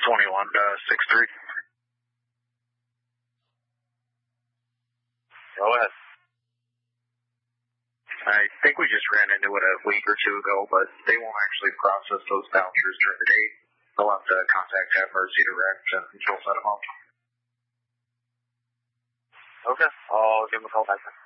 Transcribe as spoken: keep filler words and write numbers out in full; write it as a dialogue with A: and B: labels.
A: twenty-one six three.
B: Go ahead.
A: I think we just ran into it a week or two ago, but they won't actually process those vouchers during the day. They'll have to contact Mercy Direct and she'll set them up.
B: Okay, I'll give them a call back then.